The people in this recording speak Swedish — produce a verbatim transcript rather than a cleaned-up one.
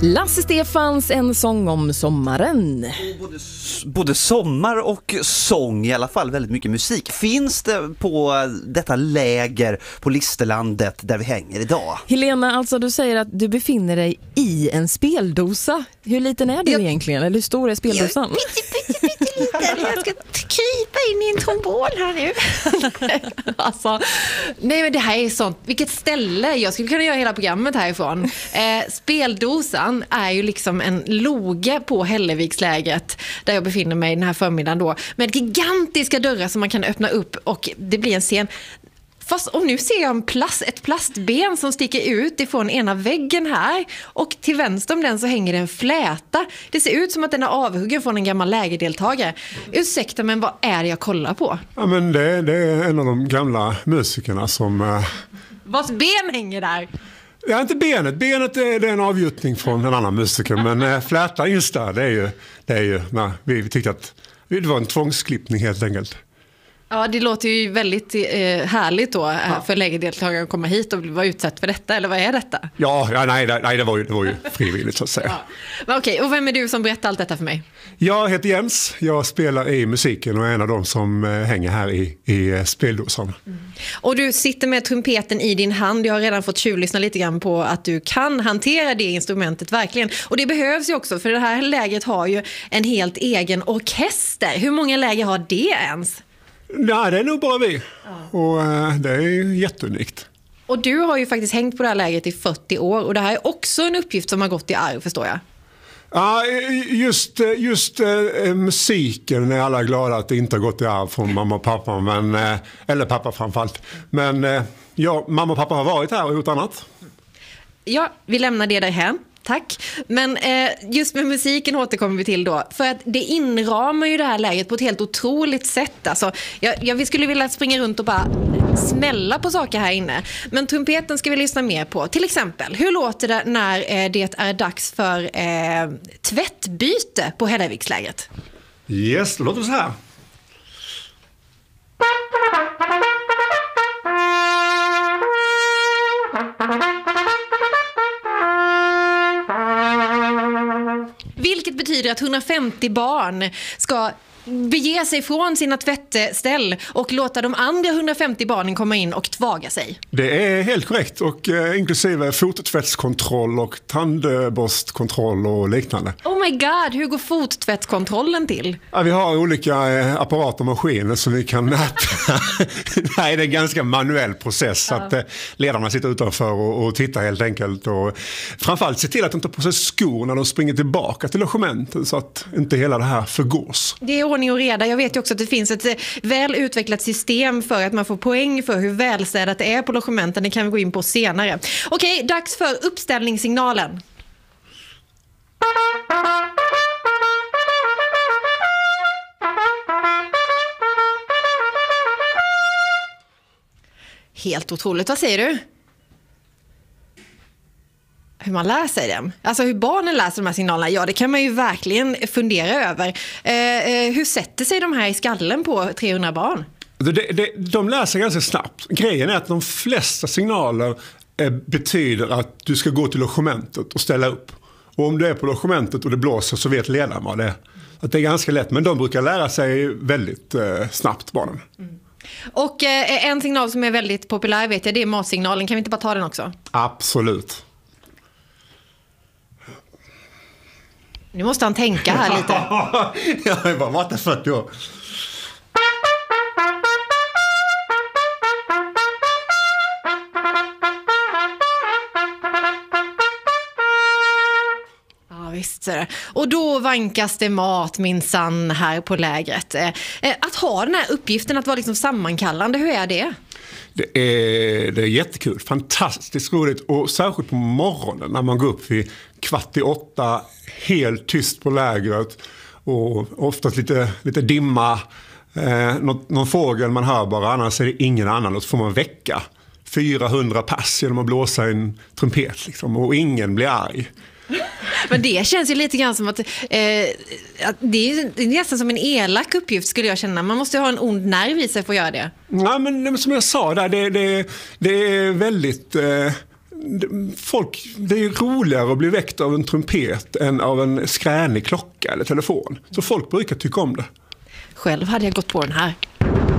Lasse Stefans, en sång om sommaren. Både, både sommar och sång, i alla fall väldigt mycket musik. Finns det på detta läger på Listerlandet där vi hänger idag? Helena, alltså du säger att du befinner dig i en speldosa. Hur liten är du jag... egentligen? Eller hur stor är speldosan? Jag, pytte, pytte, pytte liten. Jag ska krypa in i en trombon här nu. Alltså, nej men det här är sånt. Vilket ställe. Jag skulle kunna göra hela programmet härifrån. Eh, speldosan är ju liksom en loge på Hälleviksläget där jag befinner mig den här förmiddagen då, med gigantiska dörrar som man kan öppna upp och det blir en scen. Fast, och nu ser jag en plast, ett plastben som sticker ut ifrån ena väggen här och till vänster om den så hänger det en fläta. Det ser ut som att den är avhuggen från en gammal lägerdeltagare. Ursäkta, men vad är det jag kollar på? Ja, men det, det är en av de gamla musikerna som... Uh... Vars ben hänger där? Ja, inte benet. Benet är, det är en avgjutning från en annan musiker. Men äh, flätan just där, det är ju... Det är ju nej, vi, vi tyckte att det var en tvångsklippning helt enkelt. Ja, det låter ju väldigt eh, härligt då ja. för lägerdeltagare att komma hit och vara utsatt för detta. Eller vad är detta? Ja, ja nej, nej det, var ju, det var ju frivilligt så att säga. Ja. Okej, och vem är du som berättar allt detta för mig? Jag heter Jens. Jag spelar i musiken och är en av dem som eh, hänger här i, i speldosan. Mm. Och du sitter med trumpeten i din hand. Jag har redan fått tjuvlyssna lite grann på att du kan hantera det instrumentet verkligen. Och det behövs ju också, för det här lägret har ju en helt egen orkester. Hur många läger har det ens? Nej, det är nog bara vi. Ja. Och äh, det är ju jätteunikt. Och du har ju faktiskt hängt på det här lägret i fyrtio år. Och det här är också en uppgift som har gått i arv, förstår jag. Ja, just, just äh, musiken är alla glada att det inte har gått i arv från mamma och pappa. Men, äh, eller pappa framförallt. Men äh, ja, mamma och pappa har varit här och gjort annat. Ja, vi lämnar det därhän. Tack. Men eh, just med musiken återkommer vi till då. För att det inramar ju det här läget på ett helt otroligt sätt. Alltså, jag, jag, vi skulle vilja springa runt och bara smälla på saker här inne. Men trumpeten ska vi lyssna mer på. Till exempel, hur låter det när eh, det är dags för eh, tvättbyte på Hälleviksläget? Yes, det låter så här. Vilket betyder att hundrafemtio barn ska bege sig från sina tvättställ och låta de andra hundrafemtio barnen komma in och tvaga sig. Det är helt korrekt, och eh, inklusive fottvättskontroll och tandborstkontroll och liknande. Oh my god, hur går fottvättskontrollen till? Ja, vi har olika eh, apparater och maskiner som vi kan mäta. Nej, det är en ganska manuell process ja. att eh, ledarna sitter utanför och, och tittar helt enkelt. Och framförallt se till att de tar på sig skor när de springer tillbaka till logementen så att inte hela det här förgås. Det är ordning och reda. Jag vet ju också att det finns ett väl utvecklat system för att man får poäng för hur välstädat det är på logementen. Det kan vi gå in på senare. Okej, dags för uppställningssignalen. Helt otroligt. Vad säger du? Hur man lär sig dem. Alltså hur barnen läser de här signalerna, ja det kan man ju verkligen fundera över. Eh, hur sätter sig de här i skallen på trehundra barn? Det, det, de lär sig ganska snabbt. Grejen är att de flesta signaler eh, betyder att du ska gå till logementet och ställa upp. Och om du är på logementet och det blåser så vet ledaren vad det är. Att det är ganska lätt, men de brukar lära sig väldigt eh, snabbt, barnen. Mm. Och eh, en signal som är väldigt populär vet jag, det är matsignalen. Kan vi inte bara ta den också? Absolut. Nu måste han tänka här lite. Jag har bara varit fyrtio år. Ja visst är det. Och då vankas det mat minsann här på lägret. Att ha den här uppgiften att vara liksom sammankallande, hur är det? Det är, det är jättekul, fantastiskt roligt, och särskilt på morgonen när man går upp vid kvart i åtta, helt tyst på lägret och oftast lite, lite dimma, eh, någon, någon fågel man hör bara, annars är det ingen annan, och så får man väcka fyrahundra pass genom att blåsa en trumpet liksom, och ingen blir arg. Men det känns ju lite grann som att, eh, att det, är, det är nästan som en elak uppgift skulle jag känna. Man måste ha en ond nerv i sig för att göra det. Ja, men som jag sa där, det, det, det är väldigt... Eh, folk, det är ju roligare att bli väckt av en trumpet än av en skränig klocka eller telefon. Så folk brukar tycka om det. Själv hade jag gått på den här.